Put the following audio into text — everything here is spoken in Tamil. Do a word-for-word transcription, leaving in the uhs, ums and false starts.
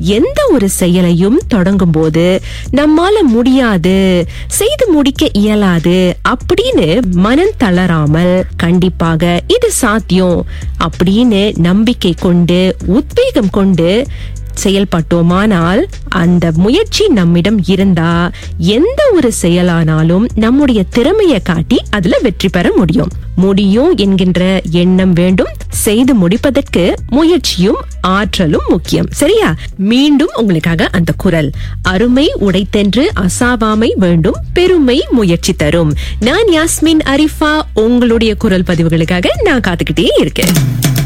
எந்த ஒரு செயலையும் தொடங்கும் போது நம்மால முடியாது, செய்து முடிக்க இயலாது அப்படின்னு மனம் தளராமல் கண்டிப்பாக இது சாத்தியம் அப்படின்னு நம்பிக்கை கொண்டு உத்வேகம் கொண்டு செயல்பட்டோமானால் அந்த முயற்சி நம்மிடம் இருந்தா எந்த ஒரு செயலானாலும் நம்முடைய திறமையை காட்டி அதுல வெற்றி பெற முடியும். முடியும் என்கின்ற எண்ணம் வேண்டும். செய்து முடிப்பதற்கு முயற்சியும் ஆற்றலும் முக்கியம். சரியா? மீண்டும் உங்களுக்காக அந்த குரல், அருமை உடைத்தென்று அசாவாமை வேண்டும், பெருமை முயற்சி தரும். நான் யாஸ்மின் அரிஃபா. உங்களுடைய குரல் பதிவுகளுக்காக நான் காத்துக்கிட்டே இருக்கேன்.